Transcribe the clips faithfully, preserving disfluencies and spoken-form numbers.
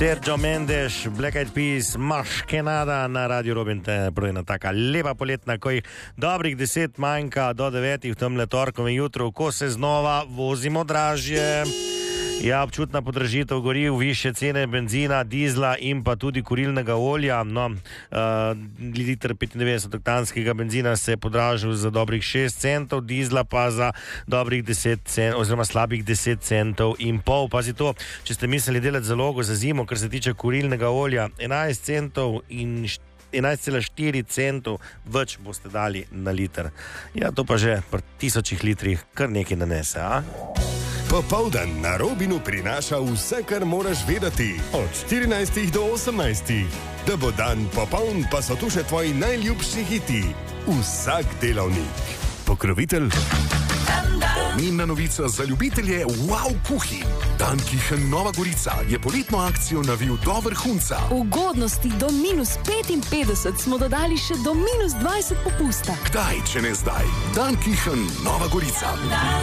Sergio Mendes, Black Eyed Peas, Maškenada na Radio Robin, ena taka lepa poletna, ko jih dobrih deset manjka do devetih v temle torkovem jutru, ko se znova vozimo dražje. Ja, občutna podražitev goriv, više cene benzina, dizla in pa tudi kurilnega olja. No, uh, liter petindevetdeset-oktanskega benzina se je podražil za dobrih šest centov, dizla pa za dobrih deset centov, oziroma slabih deset centov in pol. Pazi to, če ste mislili delati zalogo za zimo, kar se tiče kurilnega olja, enajst centov in enajst cela štiri centov več boste dali na liter. Ja, to pa že pri tisočih litrih kar nekaj nanese, a? Popoldan na Robinu prinaša vse, kar moraš vedeti. Od štirinajstih do osemnajstih. Da bo dan popoln, pa so tu še tvoji najljubši hiti. Vsak delavnik. Pokrovitelj. Pomembna novica za ljubitelje wow kuhinj. Dankichen Nova Gorica je poletno akcijo navil do vrhunca. Ugodnosti do minus petinpetdeset smo dodali še do minus dvajset popusta. Kdaj, če ne zdaj? Dankichen Nova Gorica.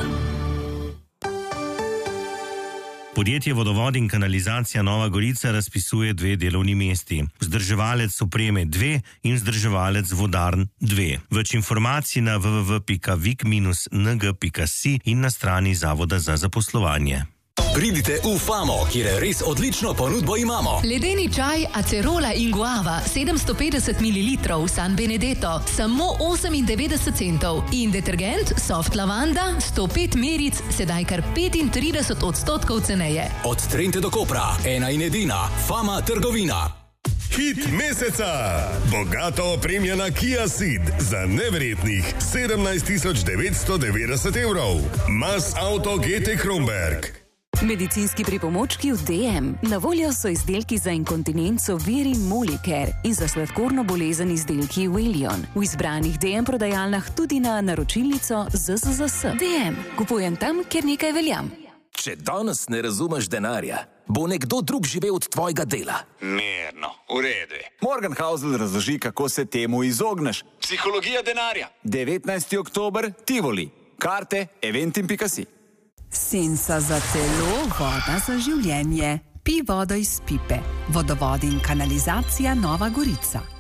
Podjetje Vodovod in kanalizacija Nova Gorica razpisuje dve delovni mesti. Vzdrževalec opreme dve in vzdrževalec vodarn dve. Več informacij na w w w pika vik dash n g pika si in na strani Zavoda za zaposlovanje. Pridite v Famo, kjer res odlično ponudbo imamo. Ledeni čaj Acerola in Guava sedemsto petdeset mililitrov San Benedetto samo osemindevetdeset centov in detergent Soft Lavanda sto pet meric sedaj kar petintrideset odstotkov ceneje. Od Trente do Kopra, ena in edina Fama trgovina. Hit meseca! Bogato opremljena Kia Ceed za neverjetnih sedemnajst tisoč devetsto devetdeset evrov. Mas Auto G T Kronberg. Medicinski pripomočki v D M. Na voljo so izdelki za inkontinenco Viri Molicare in za sladkorno bolezen izdelki Willion. V izbranih D M prodajalnah tudi na naročilnico Z Z Z S. D M. Kupujem tam, kjer nekaj veljam. Če danes ne razumeš denarja, bo nekdo drug živel od tvojega dela. Mirno, v redu. Morgan Housel razloži, kako se temu izogneš. Psihologija denarja. devetnajsti oktober, Tivoli. Karte eventim pika si. Senca za telo, voda za življenje. Pi vodo iz pipe. Vodovod in kanalizacija Nova Gorica.